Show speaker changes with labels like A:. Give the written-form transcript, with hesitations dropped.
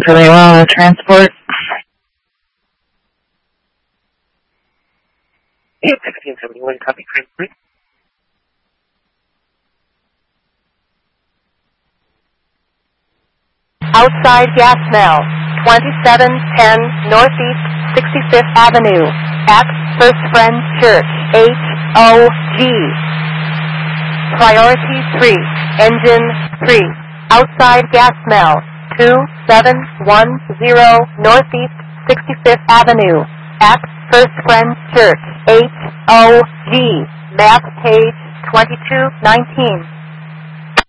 A: Really well, transport.
B: Yeah, 1671, copy, transport.
C: Outside gas smell, 2710 Northeast 65th Avenue, at First Friends Church, HOG. Priority 3, engine 3, outside gas smell, 2710 Northeast 65th Avenue, at First Friends Church, HOG. Map page 2219.